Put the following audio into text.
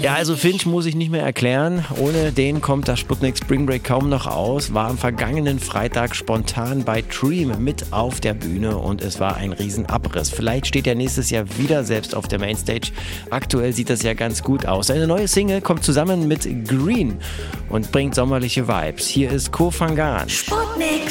Ja, also Finch muss ich nicht mehr erklären. Ohne den kommt das Sputnik Spring Break kaum noch aus. War am vergangenen Freitag spontan bei Dream mit auf der Bühne und es war ein Riesenabriss. Vielleicht steht er nächstes Jahr wieder selbst auf der Mainstage. Aktuell sieht das ja ganz gut aus. Eine neue Single kommt zusammen mit Green und bringt sommerliche Vibes. Hier ist Koh Phangan. Sputnik